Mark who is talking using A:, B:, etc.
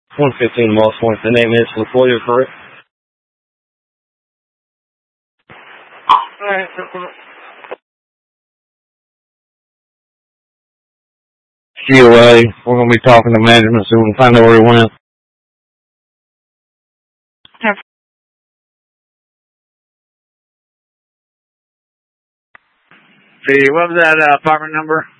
A: 115 Moss Point. The name is LaFoya, correct?
B: Alright,
A: COA, we're going to be talking to management so we can find out where he went.
B: See, what was that apartment number?